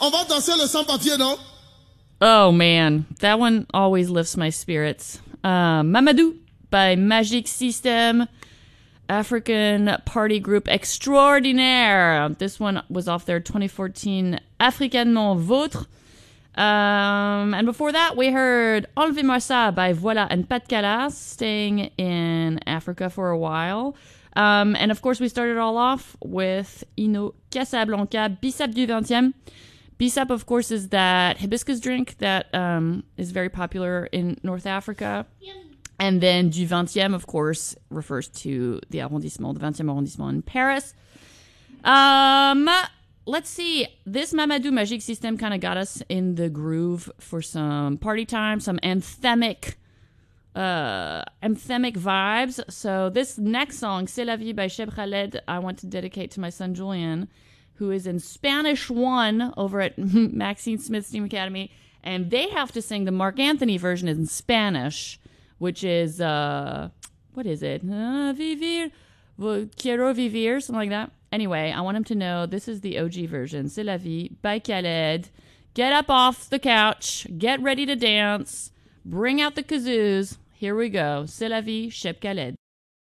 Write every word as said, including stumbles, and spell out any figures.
On va danser le sans-papier, non? Oh man, that one always lifts my spirits. Uh, Mamadou by Magic System, African party group extraordinaire. This one was off their twenty fourteen Africanement Vôtre. Um, and before that, we heard Enlevez-moi ça by Voilà and Pat Calas, staying in Africa for a while. Um, and of course, we started all off with Ino Casablanca, Bissap du vingtième. Bissap, of course, is that hibiscus drink that um, is very popular in North Africa. Yum. And then du vingtième, of course, refers to the arrondissement, the vingtième arrondissement in Paris. Um... Let's see. This Mamadou Magic System kind of got us in the groove for some party time, some anthemic, uh, anthemic vibes. So this next song, C'est la vie by Cheb Khaled, I want to dedicate to my son Julian, who is in Spanish one over at Maxine Smith Steam Academy, and they have to sing the Mark Anthony version in Spanish, which is uh, what is it? Uh, vivir, quiero vivir, something like that. Anyway, I want him to know this is the O G version. C'est la vie by Khaled. Get up off the couch. Get ready to dance. Bring out the kazoos. Here we go. C'est la vie, Cheb Khaled.